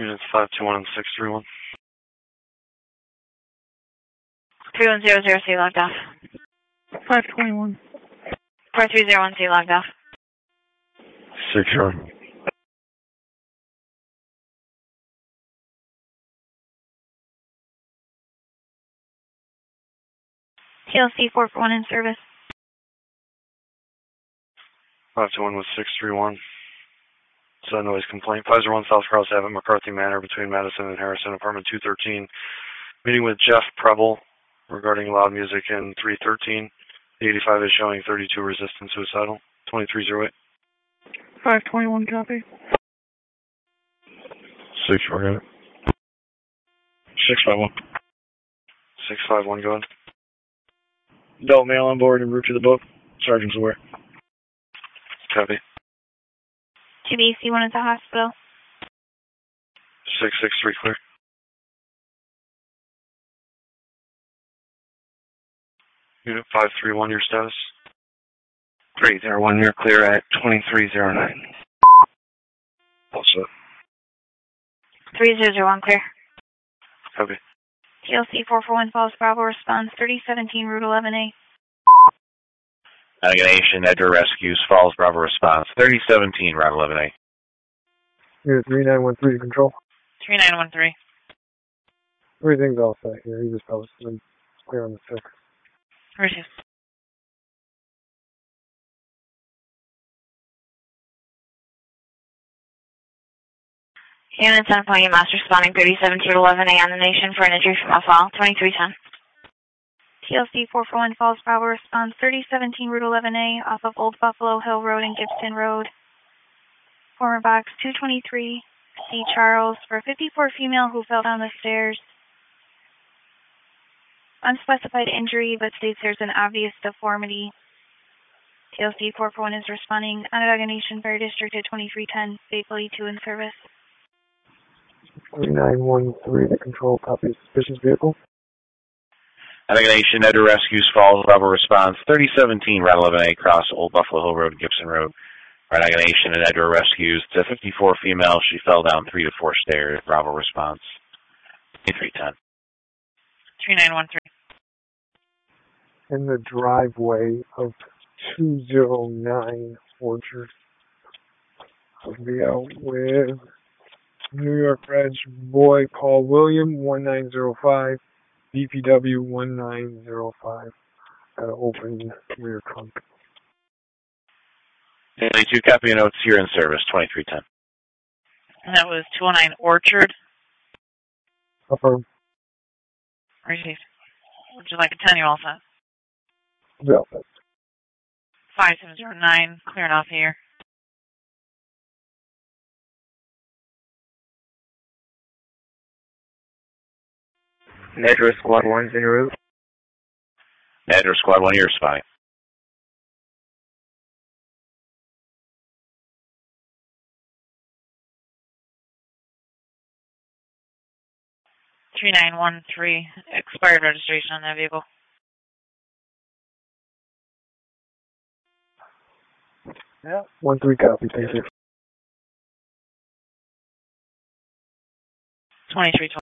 Units 521 and 631. 3100C logged off. 521. 4301C logged off. 6-yard. TLC 441 in service. 521 with 631. So noise complaint. 501 South Cross Ave, McCarthy Manor, between Madison and Harrison, apartment 213. Meeting with Jeff Preble regarding loud music in 313. The 85 is showing 32 resistant suicidal. 2308. 521 copy. 6-4, got it. 651. 651, go ahead. Adult male on board en route to the boat. Sergeant's aware. Copy. TBC1 at the hospital. 663 clear. Unit 531, your status? 301, you're clear at 2309. What's up? 3001 clear. Copy. TLC 441 Falls Bravo response 3017 Route 11A. Navigation, Edgar Rescues, Falls Bravo response 3017 Route 11A. Unit 3913 control. 3913. Everything's all set here. He just posted and clear on the 6th. Received. Unit 10 point master responding 3017 11A on the nation for an injury from a fall 2310. TLC 441 Falls Bravo response 3017 Route 11A off of Old Buffalo Hill Road and Gibson Road. Former box 223 C. Charles for a 54 female who fell down the stairs. Unspecified injury but states there's an obvious deformity. TLC 441 is responding. Onondaga Nation Fire District at 2310. Faithfully 2 in service. 3913 to control, copy suspicious vehicle. Navigation, Edgar Rescues, Falls Bravo response 3017 Route 11A across Old Buffalo Hill Road, Gibson Road. Navigation and Edgar Rescues. It's a 54 female. She fell down 3 to 4 stairs. Bravo response 2310. 3913. In the driveway of 209 Orchard. I'll be out with New York Reg Boy Paul William 1905, DPW 1905. Got to open rear trunk. 22 copy notes here in service 2310. And that was 209 Orchard. Affirm. Received. Would you like a 10-year-old set? Delta. 5709, clearing off here. Nedra Squad 1's en route. Nedra Squad 1, you're responding. $3913, expired registration on that vehicle. Yeah. 13 copy, thank you. 2320.